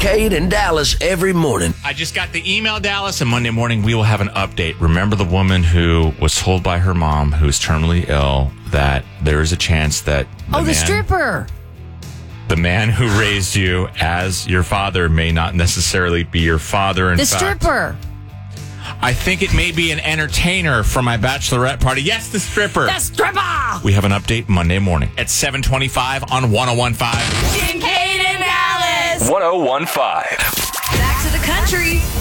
Kincaid and Dallas every morning. I just got the email, Dallas, and Monday morning we will have an update. Remember the woman who was told by her mom, who's terminally ill, that there is a chance that the stripper. The man who raised you as your father may not necessarily be your father. The stripper. I think it may be an entertainer from my bachelorette party. Yes, the stripper. The stripper. We have an update Monday morning at 7:25 on 101.5. Kincaid and Dallas. 101.5. Back to the country.